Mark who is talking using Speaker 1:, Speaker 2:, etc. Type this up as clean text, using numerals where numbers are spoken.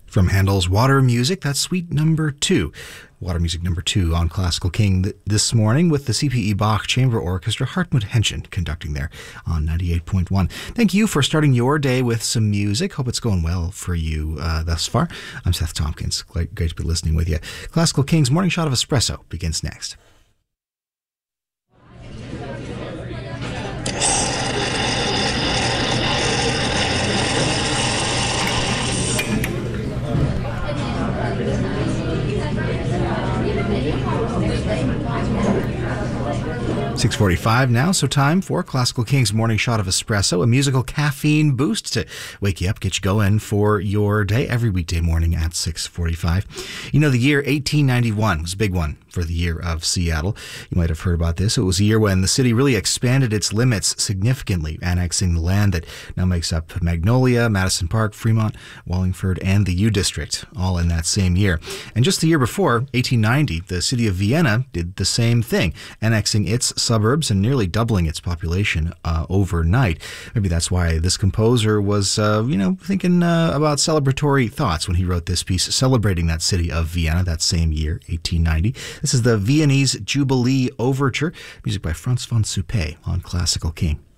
Speaker 1: From Handel's Water Music, that's Suite Number 2. Water Music Number 2 on Classical King this morning with the CPE Bach Chamber Orchestra, Hartmut Henschen conducting there on 98.1. Thank you for starting your day with some music. Hope it's going well for you thus far. I'm Seth Tompkins. Great to be listening with you. Classical King's Morning Shot of Espresso begins next. .6:45 now, so time for Classical King's Morning Shot of Espresso, a musical caffeine boost to wake you up, get you going for your day every weekday morning at 6:45. You know, the year 1891 was a big one for the year of Seattle. You might have heard about this. It was a year when the city really expanded its limits significantly, annexing the land that now makes up Magnolia, Madison Park, Fremont, Wallingford, and the U District, all in that same year. And just the year before, 1890, the city of Vienna did the same thing, annexing its suburbs and nearly doubling its population overnight. Maybe that's why this composer was, thinking about celebratory thoughts when he wrote this piece celebrating that city of Vienna that same year, 1890. This is the Viennese Jubilee Overture, music by Franz von Suppé on Classical King.